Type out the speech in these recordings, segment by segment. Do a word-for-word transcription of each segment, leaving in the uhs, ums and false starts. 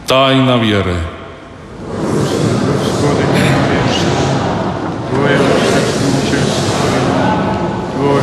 Tajna vjere. Gospodine, vješće, Tvoje učešće, Tvoj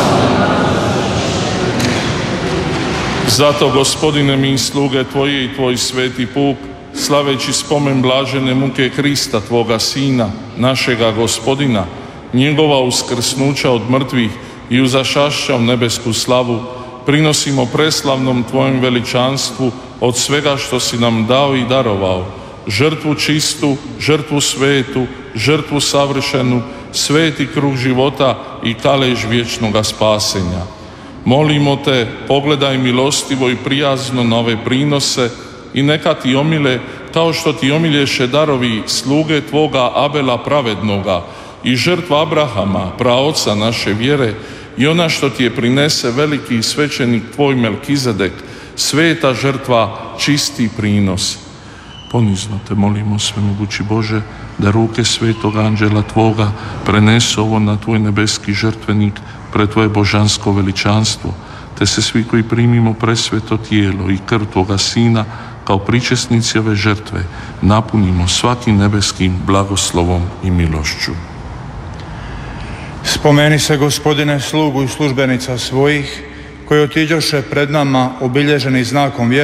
Zato, Gospodine, mi sluge Tvoje i Tvoj sveti pup, slaveći spomen blažene muke Krista, Tvoga Sina, našega Gospodina, njegova uskrsnuća od mrtvih i uzašašća u nebesku slavu, prinosimo preslavnom Tvojem veličanstvu od svega što si nam dao i darovao, žrtvu čistu, žrtvu svetu, žrtvu savršenu, sveti kruh života i kalež vječnoga spasenja. Molimo Te, pogledaj milostivo i prijazno na ove prinose i neka Ti omile, kao što Ti omilješe darovi sluge Tvoga Abela pravednoga i žrtva Abrahama, praoca naše vjere, i ona što Ti je prinese veliki svećenik Tvoj Melkizedek, sveta žrtva, čisti prinos. Ponizno Te molimo, svemogući Bože, da ruke svetog anđela Tvoga prenesu ovo na Tvoj nebeski žrtvenik pred Tvoje božansko veličanstvo, te se svi koji primimo presveto tijelo i krv Tvoga Sina kao pričesnici ove žrtve napunimo svakim nebeskim blagoslovom i milošću. Spomeni se, Gospodine, slugu i službenica svojih, koji otiđoše pred nama obilježeni znakom vjere